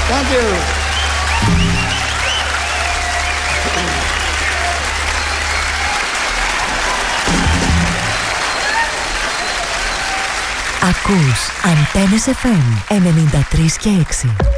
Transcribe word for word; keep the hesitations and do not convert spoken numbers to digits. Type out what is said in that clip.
Thank you. Ακούς Αντένες εφ εμ ενενήντα τρία και έξι.